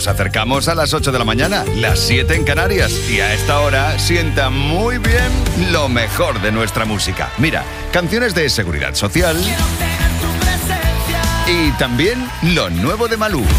Nos acercamos a las 8 de la mañana, las 7 en Canarias. Y a esta hora sienta muy bien lo mejor de nuestra música. Mira, canciones de Seguridad Social y también lo nuevo de Malú.